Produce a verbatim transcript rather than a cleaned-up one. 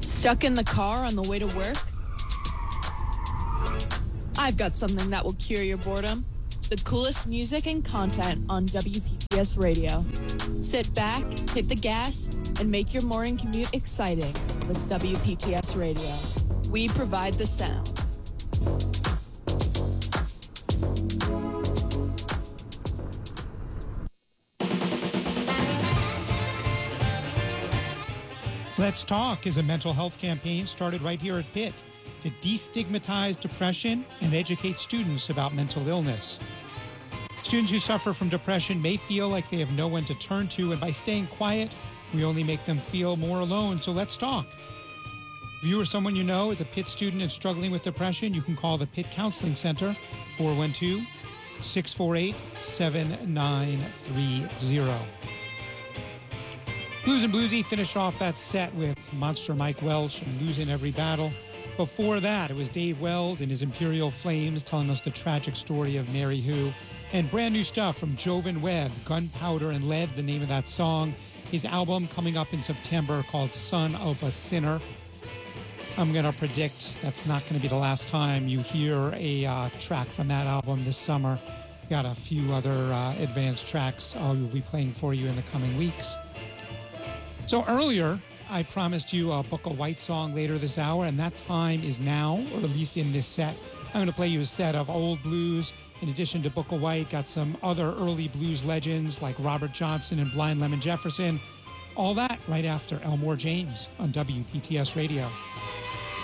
Stuck in the car on the way to work? I've got something that will cure your boredom. The coolest music and content on W P T S Radio. Sit back, hit the gas, and make your morning commute exciting with W P T S Radio. We provide the sound. Let's Talk is a mental health campaign started right here at Pitt to destigmatize depression and educate students about mental illness. Students who suffer from depression may feel like they have no one to turn to, and by staying quiet, we only make them feel more alone. So let's talk. If you or someone you know is a Pitt student and struggling with depression, you can call the Pitt Counseling Center, four one two, six four eight, seven nine three zero. Blues and Bluesy finished off that set with Monster Mike Welch and Losing Every Battle. Before that, it was Dave Weld and his Imperial Flames telling us the tragic story of Mary Who. And brand new stuff from Jovan Webb, Gunpowder and Lead, the name of that song. His album coming up in September called Son of a Sinner. I'm going to predict that's not going to be the last time you hear a uh, track from that album this summer. Got a few other uh, advanced tracks I will be playing for you in the coming weeks. So earlier, I promised you a Book of White song later this hour, and that time is now, or at least in this set. I'm going to play you a set of old blues. In addition to Book of White, got some other early blues legends like Robert Johnson and Blind Lemon Jefferson. All that right after Elmore James on W P T S Radio.